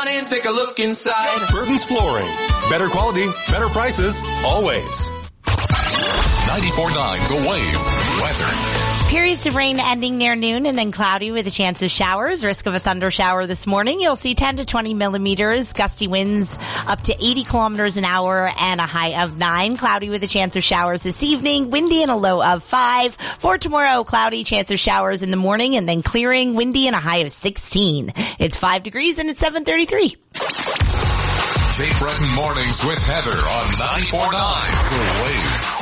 on in, take a look inside. Burton's Flooring. Better quality, better prices, always. 94.9 The Wave. Weather. Periods of rain ending near noon and then cloudy with a chance of showers. Risk of a thunder shower this morning. You'll see 10 to 20 millimeters. Gusty winds up to 80 kilometers an hour and a high of 9. Cloudy with a chance of showers this evening. Windy and a low of 5. For tomorrow, cloudy, chance of showers in the morning and then clearing. Windy and a high of 16. It's 5 degrees and it's 7:33. Cape Breton Mornings with Heather on 94.9 The Wave.